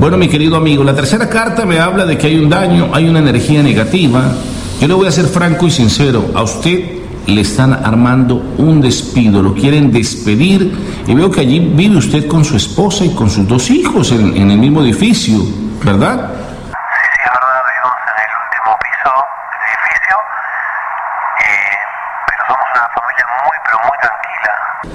Bueno, mi querido amigo, la tercera carta me habla de que hay un daño, hay una energía negativa. Yo le voy a ser franco y sincero, a usted le están armando un despido, lo quieren despedir, y veo que allí vive usted con su esposa y con sus 2 hijos en el mismo edificio, ¿verdad? Sí, es verdad, vivimos en el último piso del edificio, pero somos una familia muy, pero muy tranquila.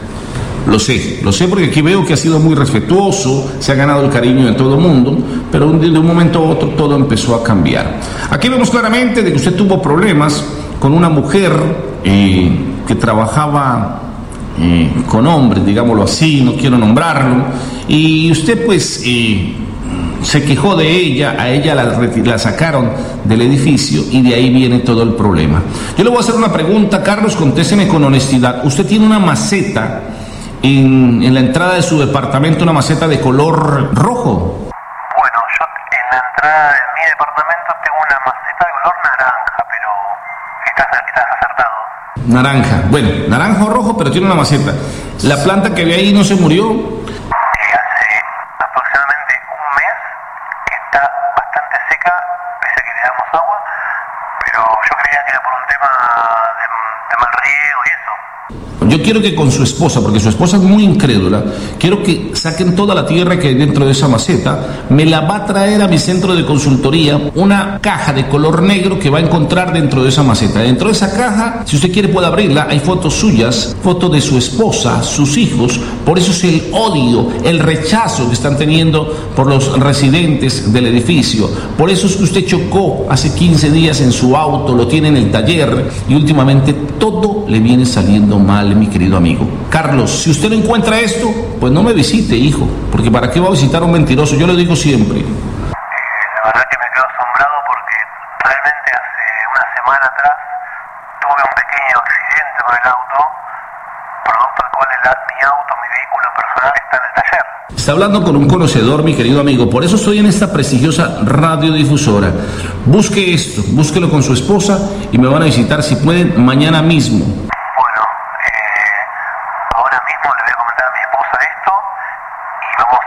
Lo sé porque aquí veo que ha sido muy respetuoso, se ha ganado el cariño de todo el mundo, pero de un momento a otro todo empezó a cambiar. Aquí vemos claramente de que usted tuvo problemas con una mujer que trabajaba con hombres, digámoslo así, no quiero nombrarlo, y usted pues se quejó de ella, a ella la sacaron del edificio y de ahí viene todo el problema. Yo le voy a hacer una pregunta, Carlos, contésteme con honestidad. Usted tiene una maceta en la entrada de su departamento, una maceta de color rojo. Bueno, yo en la entrada de mi departamento tengo una maceta de color naranja, pero estás acertado. Naranja, bueno, naranja o rojo, pero tiene una maceta. ¿La planta que ve ahí no se murió? Hace aproximadamente un mes que está bastante seca, pese a que le damos agua, pero yo creía que era por un tema de mal riego y eso. Yo quiero que con su esposa, porque su esposa es muy incrédula, quiero que saquen toda la tierra que hay dentro de esa maceta, me la va a traer a mi centro de consultoría, una caja de color negro que va a encontrar dentro de esa maceta. Dentro de esa caja, si usted quiere puede abrirla, hay fotos suyas, fotos de su esposa, sus hijos, por eso es el odio, el rechazo que están teniendo por los residentes del edificio. Por eso es que usted chocó hace 15 días en su auto, lo tiene en el taller y últimamente todo le viene saliendo mal, mi querido amigo. Carlos, si usted no encuentra esto, pues no me visite, hijo, porque ¿para qué va a visitar a un mentiroso? Yo le digo siempre. La verdad que me quedo asombrado porque realmente hace una semana atrás tuve un pequeño accidente con el auto, producto del cual mi auto, mi vehículo personal está en el taller. Está hablando con un conocedor, mi querido amigo, por eso estoy en esta prestigiosa radiodifusora. Busque esto, búsquelo con su esposa y me van a visitar si pueden mañana mismo. Bueno, ahora mismo le voy a comentar a mi esposa esto y vamos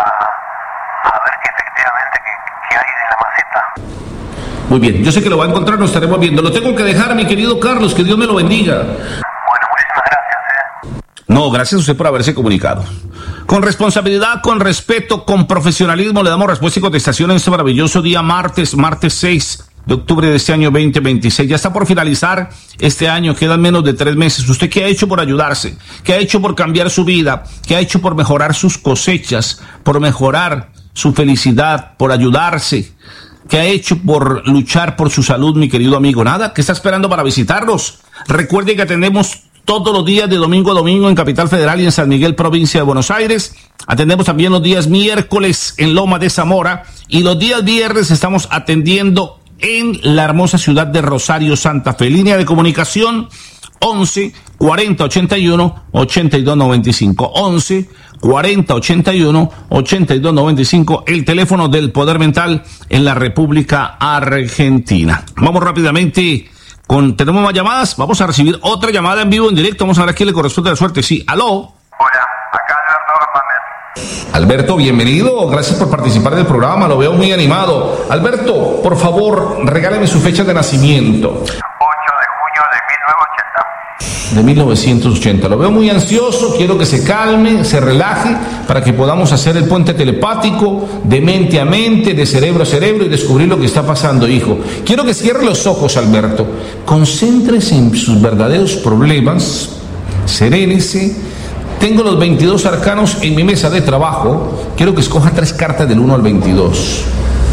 a ver que efectivamente que hay de la maceta. Muy bien, yo sé que lo va a encontrar, lo estaremos viendo. Lo tengo que dejar, mi querido Carlos, que Dios me lo bendiga. Bueno, muchísimas gracias. No, gracias a usted por haberse comunicado. Con responsabilidad, con respeto, con profesionalismo, le damos respuesta y contestación en este maravilloso día martes 6 de octubre de este año 2026. Ya está por finalizar este año, quedan menos de 3 meses. ¿Usted qué ha hecho por ayudarse? ¿Qué ha hecho por cambiar su vida? ¿Qué ha hecho por mejorar sus cosechas? ¿Por mejorar su felicidad? ¿Por ayudarse? ¿Qué ha hecho por luchar por su salud, mi querido amigo? Nada, ¿qué está esperando para visitarnos? Recuerde que atendemos todos los días de domingo a domingo en Capital Federal y en San Miguel, provincia de Buenos Aires. Atendemos también los días miércoles en Loma de Zamora y los días viernes estamos atendiendo en la hermosa ciudad de Rosario, Santa Fe. Línea de comunicación 11 40 81 82 95. 11 40 81 82 95, el teléfono del Poder Mental en la República Argentina. Vamos rápidamente tenemos más llamadas, vamos a recibir otra llamada en vivo, en directo, vamos a ver a quién le corresponde la suerte. Sí, aló. Hola, acá Alberto Hernández. Alberto, bienvenido, gracias por participar del programa, lo veo muy animado. Alberto, por favor, regáleme su fecha de nacimiento. 8 de junio de 1980. De 1980. Lo veo muy ansioso, quiero que se calme, se relaje, para que podamos hacer el puente telepático de mente a mente, de cerebro a cerebro y descubrir lo que está pasando, hijo. Quiero que cierre los ojos, Alberto. Concéntrese en sus verdaderos problemas, serénese. Tengo los 22 arcanos en mi mesa de trabajo. Quiero que escoja 3 cartas del 1 al 22.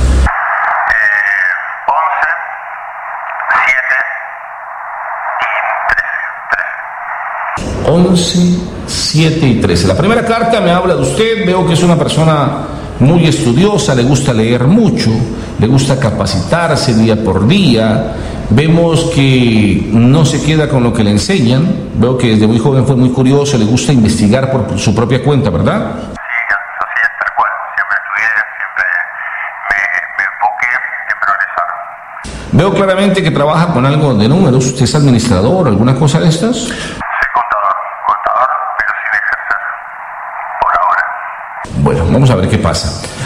11, 7 y 13. La primera carta me habla de usted, veo que es una persona muy estudiosa, le gusta leer mucho, le gusta capacitarse día por día, vemos que no se queda con lo que le enseñan, veo que desde muy joven fue muy curioso, le gusta investigar por su propia cuenta, ¿verdad? Sí, así es, tal cual, siempre estudié, siempre me enfoqué en progresar. Veo claramente que trabaja con algo de números, ¿usted es administrador, alguna cosa de estas? Contador, pero sin ejercer, por ahora. Bueno, vamos a ver qué pasa.